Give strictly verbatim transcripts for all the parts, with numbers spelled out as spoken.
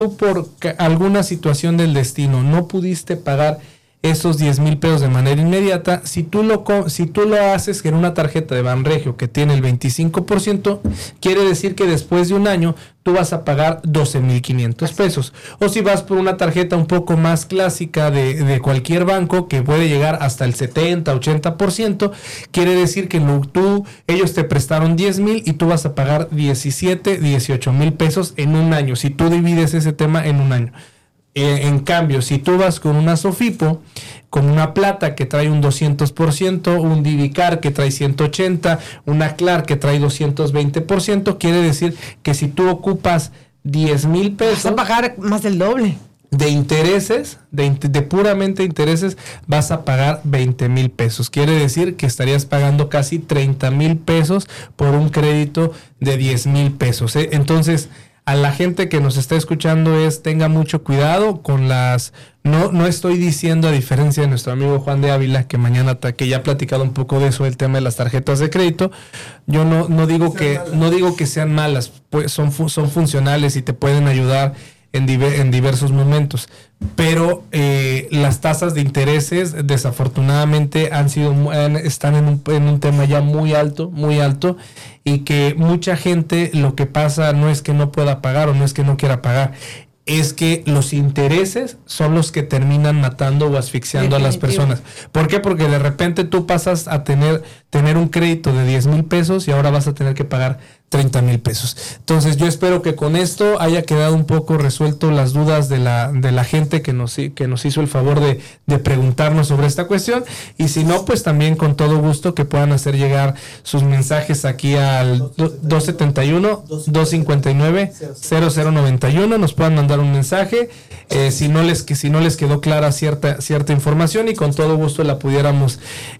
tú por alguna situación del destino no pudiste pagar esos diez mil pesos de manera inmediata, si tú lo si tú lo haces en una tarjeta de Banregio que tiene el veinticinco por ciento, quiere decir que después de un año tú vas a pagar doce mil quinientos pesos. O si vas por una tarjeta un poco más clásica de, de cualquier banco que puede llegar hasta el setenta, ochenta por ciento, quiere decir que no, tú, ellos te prestaron diez mil y tú vas a pagar diecisiete, dieciocho mil pesos en un año, si tú divides ese tema en un año. Eh, en cambio, si tú vas con una Sofipo, con una Plata que trae un doscientos por ciento, un Divicar que trae ciento ochenta, una Clar que trae doscientos veinte por ciento, quiere decir que si tú ocupas diez mil pesos... Vas a pagar más del doble. De intereses, de, de puramente intereses, vas a pagar veinte mil pesos. Quiere decir que estarías pagando casi treinta mil pesos por un crédito de diez mil pesos. ¿eh? Entonces... a la gente que nos está escuchando es tenga mucho cuidado con las... No, no estoy diciendo, a diferencia de nuestro amigo Juan de Ávila, que mañana que ya ha platicado un poco de eso, el tema de las tarjetas de crédito, yo no, no digo que no digo que sean malas, pues son, son funcionales y te pueden ayudar en, diver, en diversos momentos, pero eh, las tasas de intereses desafortunadamente han sido han, están en un, en un tema ya muy alto, muy alto, y que mucha gente lo que pasa no es que no pueda pagar o no es que no quiera pagar, es que los intereses son los que terminan matando o asfixiando Definitivo. a las personas. ¿Por qué? Porque de repente tú pasas a tener, tener un crédito de diez mil pesos y ahora vas a tener que pagar treinta mil pesos. Entonces yo espero que con esto haya quedado un poco resuelto las dudas de la, de la gente que nos, que nos hizo el favor de, de preguntarnos sobre esta cuestión, y si no, pues también con todo gusto que puedan hacer llegar sus mensajes aquí al dos setenta y uno, dos cincuenta y nueve, cero cero noventa y uno, nos puedan mandar un mensaje, eh, si no les que si no les quedó clara cierta cierta información, y con todo gusto la pudiéramos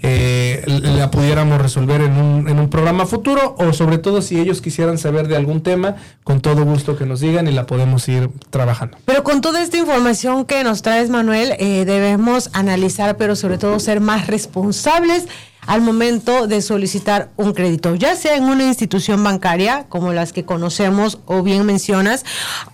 eh, la pudiéramos resolver en un, en un programa futuro, o sobre todo si ellos quisieran saber de algún tema, con todo gusto que nos digan y la podemos ir trabajando. Pero con toda esta información que nos traes, Manuel, eh, debemos analizar, pero sobre todo ser más responsables al momento de solicitar un crédito, ya sea en una institución bancaria como las que conocemos o bien mencionas,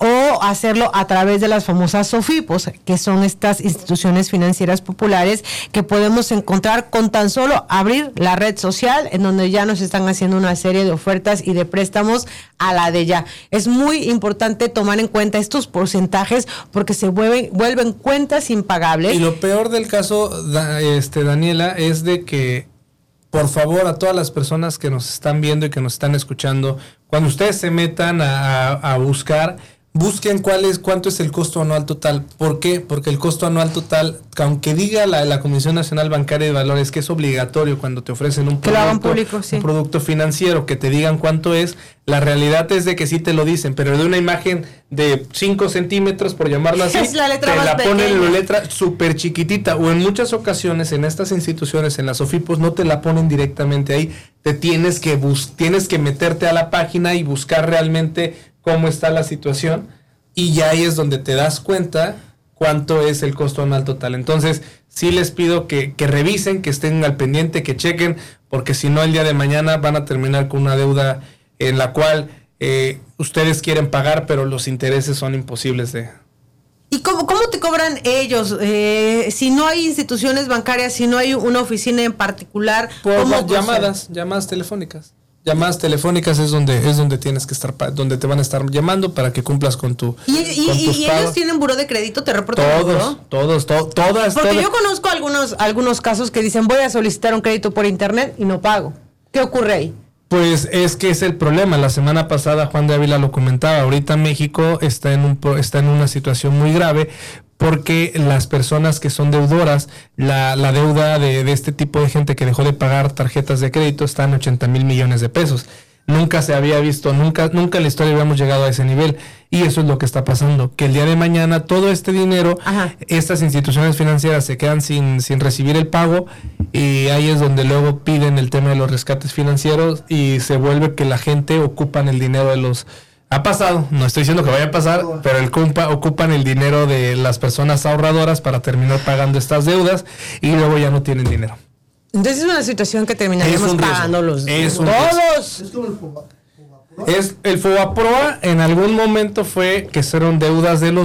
o hacerlo a través de las famosas Sofipos, que son estas instituciones financieras populares que podemos encontrar con tan solo abrir la red social, en donde ya nos están haciendo una serie de ofertas y de préstamos a la de ya. Es muy importante tomar en cuenta estos porcentajes porque se vuelven, vuelven cuentas impagables. Y lo peor del caso, este, Daniela, es de que por favor, a todas las personas que nos están viendo y que nos están escuchando, cuando ustedes se metan a, a, a buscar, busquen cuál es, cuánto es el costo anual total. ¿Por qué? Porque el costo anual total, aunque diga la, la Comisión Nacional Bancaria de Valores que es obligatorio cuando te ofrecen un producto, público, sí. un producto financiero, que te digan cuánto es, la realidad es de que sí te lo dicen, pero de una imagen de cinco centímetros, por llamarlo así, es la letra te más la pequeña. ponen en la letra súper chiquitita, o en muchas ocasiones en estas instituciones, en las Sofipos, no te la ponen directamente ahí, te tienes que bus- tienes que meterte a la página y buscar realmente cómo está la situación, y ya ahí es donde te das cuenta cuánto es el costo anual total. Entonces, sí les pido que, que revisen, que estén al pendiente, que chequen, porque si no, el día de mañana van a terminar con una deuda en la cual eh, ustedes quieren pagar, pero los intereses son imposibles de... ¿Y cómo, cómo te cobran ellos? Eh, si no hay instituciones bancarias, si no hay una oficina en particular, Por ¿cómo llamadas, procede? llamadas telefónicas. Llamadas telefónicas es donde es donde tienes que estar, donde te van a estar llamando para que cumplas con tu ¿Y, y, con y, tus y pagos. ellos tienen buró de crédito? ¿Te reportan el buró? Todos, todos, to, todas. Porque todas. yo conozco algunos, algunos casos que dicen voy a solicitar un crédito por internet y no pago. ¿Qué ocurre ahí? Pues es que es el problema. La semana pasada Juan de Ávila lo comentaba. Ahorita México está en un está en una situación muy grave porque las personas que son deudoras, la, la deuda de, de este tipo de gente que dejó de pagar tarjetas de crédito está en ochenta mil millones de pesos. Nunca se había visto, nunca, nunca en la historia habíamos llegado a ese nivel. Y eso es lo que está pasando, que el día de mañana todo este dinero, Ajá. estas instituciones financieras se quedan sin, sin recibir el pago, y ahí es donde luego piden el tema de los rescates financieros y se vuelve que la gente ocupan el dinero de los... Ha pasado, no estoy diciendo que vaya a pasar, pero el compa, ocupan el dinero de las personas ahorradoras para terminar pagando estas deudas y luego ya no tienen dinero. Entonces es una situación que terminaríamos pagando los es todos. Es como el Es el FOBAPROA en algún momento fue que fueron deudas de los